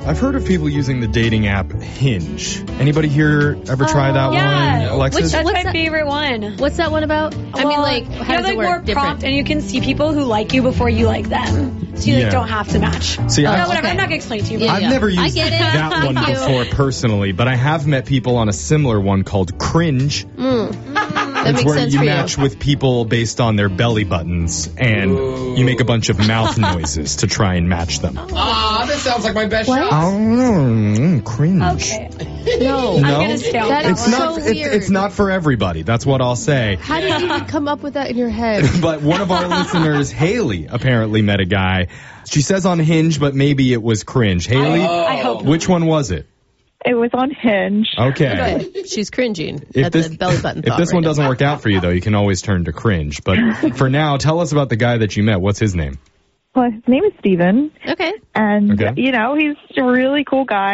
I've heard of people using the dating app Hinge. Anybody here ever try that one, Alexis? That's my favorite one. What's that one about? I mean, like, how does it work? More prompt, and you can see people who like you before you like them. So you don't have to match. See, whatever. I'm not going to explain to you. I've never used that one before personally, but I have met people on a similar one called Cringe. That it's where you match with people based on their belly buttons, and you make a bunch of mouth noises to try and match them. That sounds like my best shot. Oh, cringe. Okay. No. I'm going to stay on that. It's not. It's not for everybody. That's what I'll say. How did you even come up with that in your head? But one of our listeners, Haley, apparently met a guy. She says on Hinge, but maybe it was Cringe. Haley, I hope. Which one was it? It was on Hinge. Okay. Good. She's cringing at the belly button If this one doesn't work out for you, though, you can always turn to Cringe. But for now, tell us about the guy that you met. What's his name? Well, his name is Steven. Okay. And, you know, he's a really cool guy.